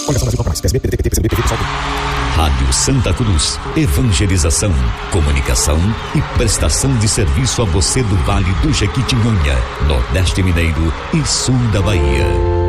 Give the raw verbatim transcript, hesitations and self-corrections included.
Rádio Santa Cruz, evangelização, comunicação e prestação de serviço a você do Vale do Jequitinhonha, Nordeste Mineiro e Sul da Bahia.